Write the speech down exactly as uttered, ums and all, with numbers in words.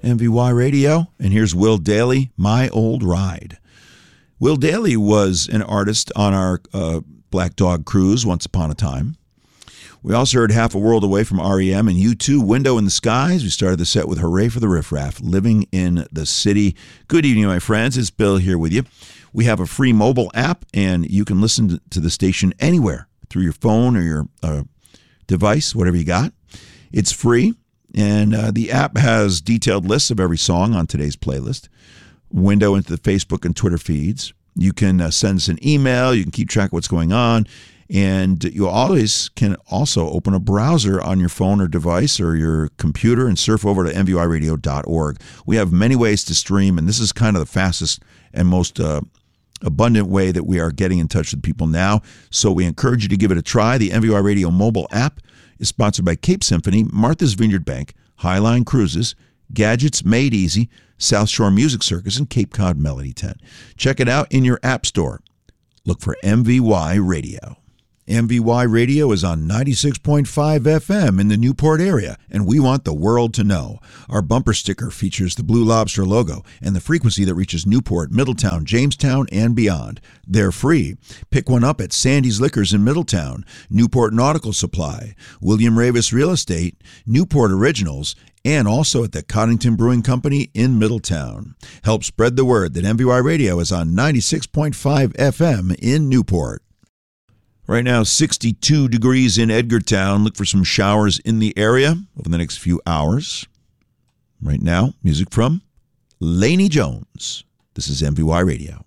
M V Y Radio, and here's Will Dailey, My Old Ride. Will Dailey was an artist on our uh, Black Dog cruise once upon a time. We also heard Half a World Away from R E M and U two, Window in the Skies. We started the set with Hooray for the Riff Raff, Living in the City. Good evening, my friends. It's Bill here with you. We have a free mobile app, and you can listen to the station anywhere through your phone or your uh, device, whatever you got. It's free, and uh, the app has detailed lists of every song on today's playlist, window into the Facebook and Twitter feeds. You can uh, send us an email. You can keep track of what's going on. And you always can also open a browser on your phone or device or your computer and surf over to M V Y radio dot org. We have many ways to stream, and this is kind of the fastest and most uh, abundant way that we are getting in touch with people now. So we encourage you to give it a try. The M V Y Radio mobile app is sponsored by Cape Symphony, Martha's Vineyard Bank, Highline Cruises, Gadgets Made Easy, South Shore Music Circus, and Cape Cod Melody Tent. Check it out in your app store. Look for M V Y Radio. M V Y Radio is on ninety-six point five F M in the Newport area, and we want the world to know. Our bumper sticker features the Blue Lobster logo and the frequency that reaches Newport, Middletown, Jamestown, and beyond. They're free. Pick one up at Sandy's Liquors in Middletown, Newport Nautical Supply, William Ravis Real Estate, Newport Originals, and also at the Coddington Brewing Company in Middletown. Help spread the word that M V Y Radio is on ninety-six point five F M in Newport. Right now, sixty-two degrees in Edgartown. Look for some showers in the area over the next few hours. Right now, music from Laney Jones. This is M V Y Radio.